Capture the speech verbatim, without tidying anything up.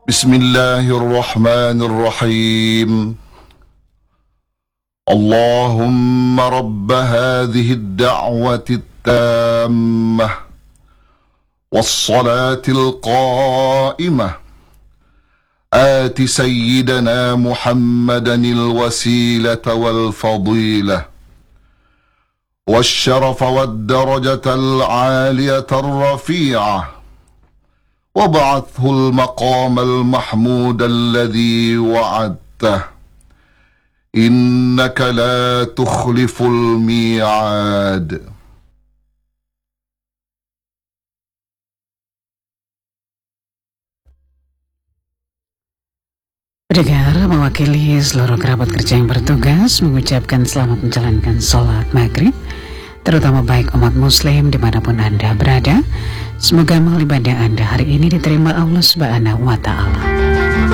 بسم الله الرحمن الرحيم. اللهم رب هذه الدعوة التامة والصلاة القائمة آت سيدنا محمدا الوسيلة والفضيلة والشرف والدرجة العالية الرفيعة، وابعثه المقام المحمود الذي وعدته، إنك لا تخلف الميعاد. Pendengar, mewakili seluruh kerabat kerja yang bertugas mengucapkan selamat menjalankan sholat maghrib, terutama baik umat muslim dimanapun Anda berada. Semoga amal ibadah Anda hari ini diterima Allah Subhanahu wa Ta'ala.